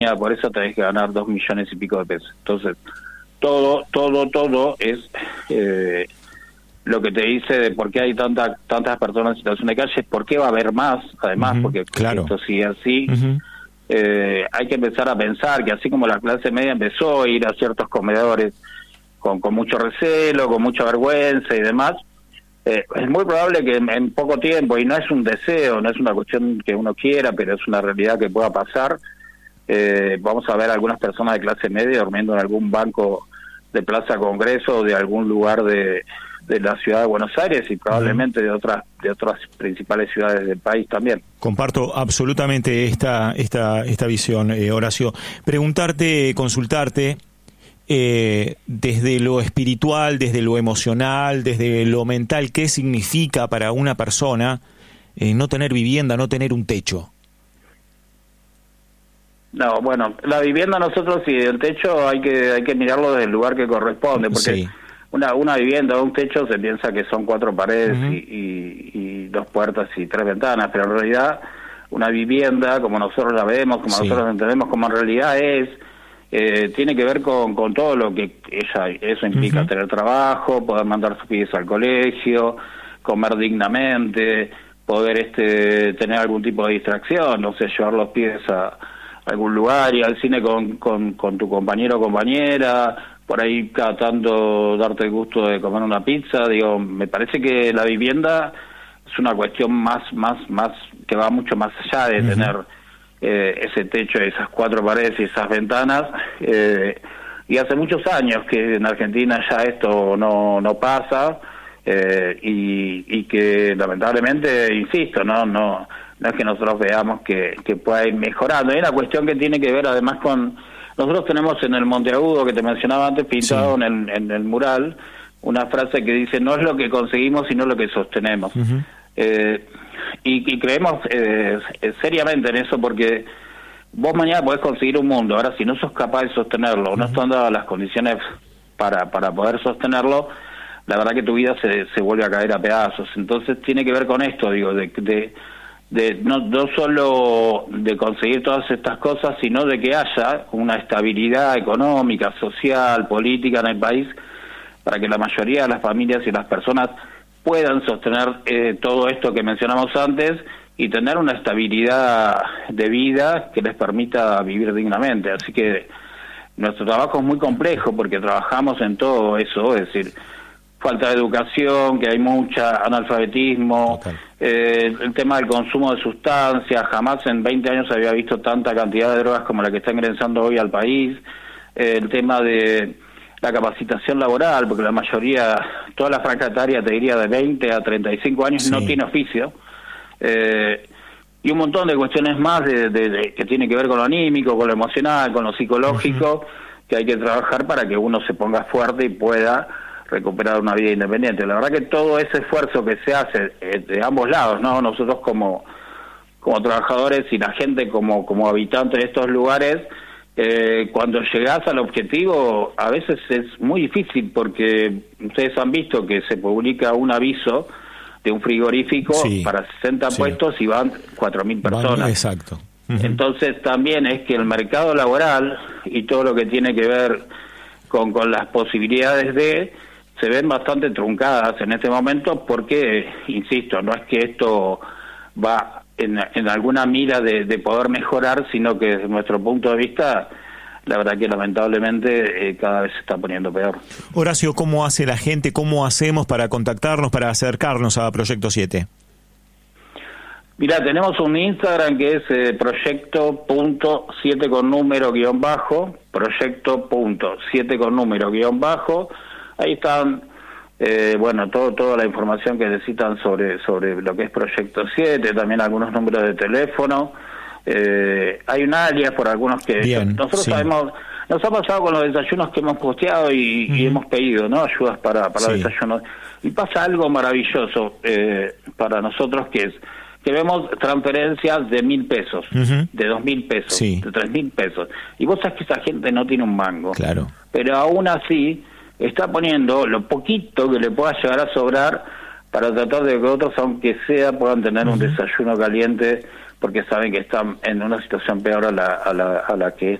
por eso tenés que ganar 2 millones y pico de pesos. Entonces, todo es lo que te dice de por qué hay tantas personas en situación de calle, por qué va a haber más, además, porque claro. esto sigue así. Hay que empezar a pensar que así como la clase media empezó a ir a ciertos comedores con mucho recelo, con mucha vergüenza y demás, es muy probable que en poco tiempo, y no es un deseo, no es una cuestión que uno quiera, pero es una realidad que pueda pasar, vamos a ver algunas personas de clase media durmiendo en algún banco de Plaza Congreso o de algún lugar de la ciudad de Buenos Aires y probablemente de otras principales ciudades del país también. Comparto absolutamente esta visión, Horacio. Preguntarte, consultarte, desde lo espiritual, desde lo emocional, desde lo mental, ¿qué significa para una persona no tener vivienda, no tener un techo? No, bueno, la vivienda nosotros y el techo hay que mirarlo desde el lugar que corresponde, porque sí. una vivienda o un techo se piensa que son 4 paredes y 2 puertas y 3 ventanas, pero en realidad una vivienda, como nosotros la vemos, como nosotros la entendemos, como en realidad es, tiene que ver con todo lo que eso implica, tener trabajo, poder mandar sus pibes al colegio, comer dignamente, poder tener algún tipo de distracción, no sé, llevar los pibes a algún lugar, ir al cine con tu compañero o compañera, por ahí cada tanto darte el gusto de comer una pizza. Digo, me parece que la vivienda es una cuestión más que va mucho más allá de tener ese techo, esas 4 paredes y esas ventanas, y hace muchos años que en Argentina ya esto no pasa, y que lamentablemente, insisto, no es que nosotros veamos que pueda ir mejorando. Hay una cuestión que tiene que ver además con... Nosotros tenemos en el Monteagudo, que te mencionaba antes, pintado en el mural, una frase que dice, no es lo que conseguimos, sino lo que sostenemos. Y creemos seriamente en eso, porque vos mañana podés conseguir un mundo, ahora si no sos capaz de sostenerlo, no están dadas las condiciones para poder sostenerlo, la verdad que tu vida se vuelve a caer a pedazos. Entonces tiene que ver con esto, digo, no solo de conseguir todas estas cosas, sino de que haya una estabilidad económica, social, política en el país, para que la mayoría de las familias y las personas puedan sostener todo esto que mencionamos antes y tener una estabilidad de vida que les permita vivir dignamente. Así que nuestro trabajo es muy complejo porque trabajamos en todo eso, es decir, falta de educación, que hay mucha, analfabetismo, el tema del consumo de sustancias, jamás en 20 años se había visto tanta cantidad de drogas como la que está ingresando hoy al país, el tema de la capacitación laboral, porque la mayoría, toda la franja etaria, te diría de 20 a 35 años, no tiene oficio, y un montón de cuestiones más que tiene que ver con lo anímico, con lo emocional, con lo psicológico, que hay que trabajar para que uno se ponga fuerte y pueda recuperar una vida independiente. La verdad que todo ese esfuerzo que se hace de ambos lados, ¿no? Nosotros como trabajadores y la gente como habitantes de estos lugares, cuando llegás al objetivo a veces es muy difícil, porque ustedes han visto que se publica un aviso de un frigorífico para 60 puestos y van 4.000 personas. Exacto. Entonces también es que el mercado laboral y todo lo que tiene que ver con las posibilidades se ven bastante truncadas en este momento, porque, insisto, no es que esto va en alguna mira de poder mejorar, sino que desde nuestro punto de vista, la verdad que lamentablemente cada vez se está poniendo peor. Horacio, ¿cómo hace la gente? ¿Cómo hacemos para contactarnos, para acercarnos a Proyecto 7? Mirá, tenemos un Instagram que es proyecto.7 con número guión bajo, proyecto.7 con número guión bajo. Ahí están, toda la información que necesitan sobre lo que es Proyecto 7, también algunos números de teléfono. Hay un alias por algunos que... Nosotros sabemos, nos ha pasado con los desayunos que hemos posteado y hemos pedido, ¿no?, ayudas para los desayunos. Y pasa algo maravilloso para nosotros, que vemos transferencias de 1.000 pesos, de 2.000 pesos, de 3.000 pesos. Y vos sabés que esa gente no tiene un mango. Claro. Pero aún así está poniendo lo poquito que le pueda llegar a sobrar para tratar de que otros, aunque sea, puedan tener un desayuno caliente porque saben que están en una situación peor a la que